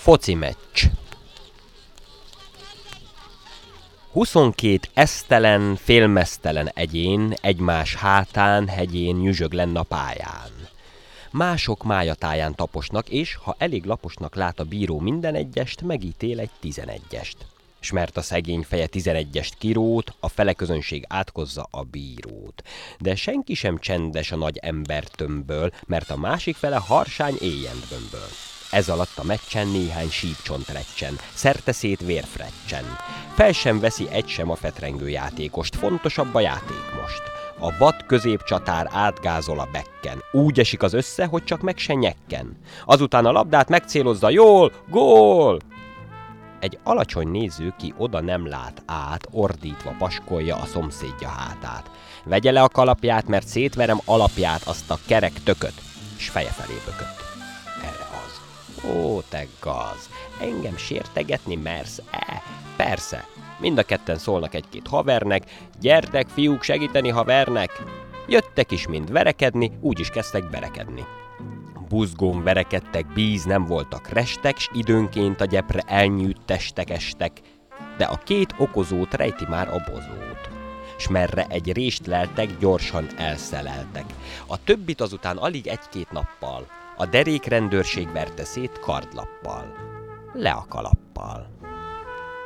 Foci meccs. 22 esztelen, félmeztelen egyén egymás hátán, hegyén nyüzsöglenn a pályán. Mások májatáján taposnak, és ha elég laposnak lát a bíró minden egyest, megítél egy 11-est. S mert a szegény feje 11-est kirót, a fele közönség átkozza a bírót. De senki sem csendes a nagy embertömbből, mert a másik fele harsány éjjentbömböl. Ez alatt a meccsen néhány sípcsont recsen, szerteszét vérfrecsen. Fel sem veszi egy sem a fetrengő játékost, fontosabb a játék most. A vad középcsatár átgázol a bekken, úgy esik az össze, hogy csak meg se nyekken. Azután a labdát megcélozza, jól, gól! Egy alacsony néző, ki oda nem lát át, ordítva paskolja a szomszédja hátát. Vegye le a kalapját, mert szétverem alapját, azt a kerek tököt, s feje felé bökött. Erre az. Ó, te gaz, engem sértegetni mersz-e? Persze. Mind a ketten szólnak egy-két havernek, gyertek, fiúk, segíteni havernek. Jöttek is mind verekedni, úgy is kezdtek berekedni. Buzgón verekedtek, bíz nem voltak restek, s időnként a gyepre elnyűjt testek estek, de a két okozót rejti már a bozót. S merre egy rést leltek, gyorsan elszeleltek. A többit azután alig egy-két nappal, a derék rendőrség verte szét kardlappal, le a kalappal.